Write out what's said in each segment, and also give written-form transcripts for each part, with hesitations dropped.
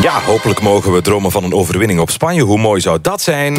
Ja, hopelijk mogen we dromen van een overwinning op Spanje. Hoe mooi zou dat zijn?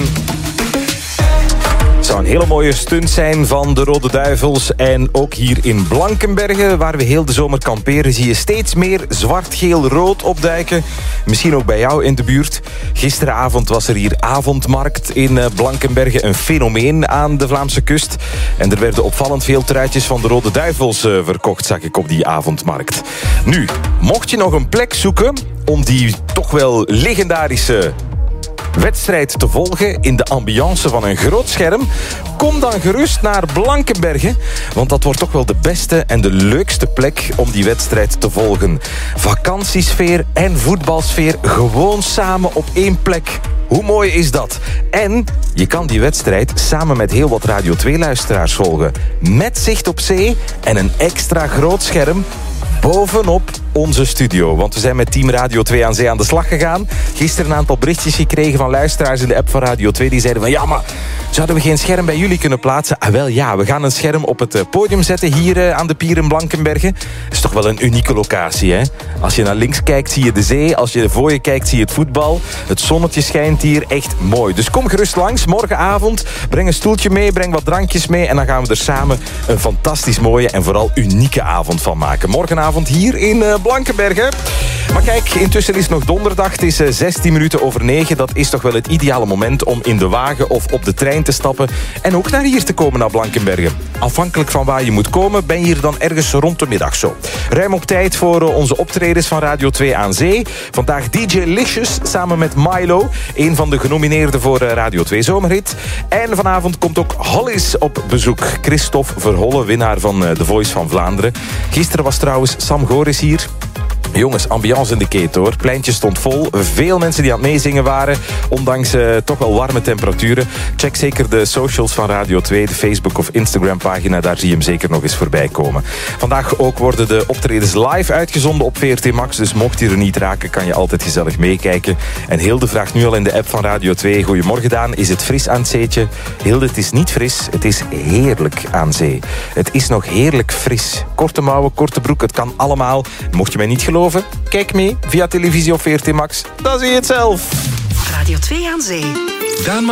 Het zou een hele mooie stunt zijn van de Rode Duivels. En ook hier in Blankenberge, waar we heel de zomer kamperen, zie je steeds meer zwart-geel-rood opduiken. Misschien ook bij jou in de buurt. Gisteravond was er hier avondmarkt in Blankenberge. Een fenomeen aan de Vlaamse kust. En er werden opvallend veel truitjes van de Rode Duivels verkocht, zag ik op die avondmarkt. Nu, mocht je nog een plek zoeken om die toch wel legendarische wedstrijd te volgen in de ambiance van een groot scherm, kom dan gerust naar Blankenberge, want dat wordt toch wel de beste en de leukste plek om die wedstrijd te volgen. Vakantiesfeer en voetbalsfeer gewoon samen op één plek. Hoe mooi is dat? En je kan die wedstrijd samen met heel wat Radio 2-luisteraars volgen. Met zicht op zee en een extra groot scherm bovenop onze studio. Want we zijn met Team Radio 2 aan Zee aan de slag gegaan. Gisteren een aantal berichtjes gekregen van luisteraars in de app van Radio 2. Die zeiden van, ja, maar zouden we geen scherm bij jullie kunnen plaatsen? Ah, wel ja, we gaan een scherm op het podium zetten hier aan de pier in Blankenberge. Dat is toch wel een unieke locatie, hè? Als je naar links kijkt, zie je de zee. Als je voor je kijkt, zie je het voetbal. Het zonnetje schijnt hier, echt mooi. Dus kom gerust langs, morgenavond. Breng een stoeltje mee, breng wat drankjes mee. En dan gaan we er samen een fantastisch mooie en vooral unieke avond van maken. Morgenavond hier in Blankenberge. Maar kijk, intussen is het nog donderdag. Het is 16 minuten over 9. Dat is toch wel het ideale moment om in de wagen of op de trein te stappen en ook naar hier te komen, naar Blankenberge. Afhankelijk van waar je moet komen, ben je hier dan ergens rond de middag zo. Ruim op tijd voor onze optredens van Radio 2 aan Zee. Vandaag DJ Licious samen met Milo, een van de genomineerden voor Radio 2 Zomerhit. En vanavond komt ook Hollis op bezoek. Christophe Verholle, winnaar van The Voice van Vlaanderen. Gisteren was trouwens Sam Goris hier. Jongens, ambiance in de keten hoor. Pleintje stond vol. Veel mensen die aan het meezingen waren. Ondanks toch wel warme temperaturen. Check zeker de socials van Radio 2. De Facebook of Instagram pagina. Daar zie je hem zeker nog eens voorbij komen. Vandaag ook worden de optredens live uitgezonden op VRT Max. Dus mocht je er niet raken, kan je altijd gezellig meekijken. En Hilde vraagt nu al in de app van Radio 2. Goedemorgen Daan, is het fris aan het zeetje? Hilde, het is niet fris. Het is heerlijk aan zee. Het is nog heerlijk fris. Korte mouwen, korte broek, het kan allemaal. Mocht je mij niet geloven, kijk mee via televisie of VRT Max. Dan zie je het zelf. Radio 2 aan Zee.